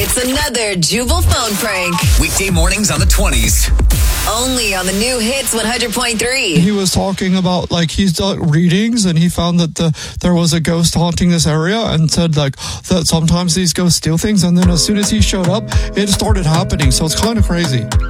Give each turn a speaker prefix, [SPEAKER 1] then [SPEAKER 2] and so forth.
[SPEAKER 1] It's another Jubal phone prank.
[SPEAKER 2] Weekday mornings on the 20s.
[SPEAKER 1] Only on the new Hits 100.3.
[SPEAKER 3] He was talking about, like, he's done readings and he found that there was a ghost haunting this area and said, like, that sometimes these ghosts steal things. And then as soon as he showed up, it started happening. So it's kind of crazy.